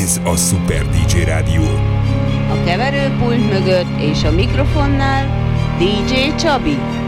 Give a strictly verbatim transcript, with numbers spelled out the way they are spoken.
Ez a Super dé dzsé Rádió. A keverőpult mögött és a mikrofonnál dé dzsé Csabi.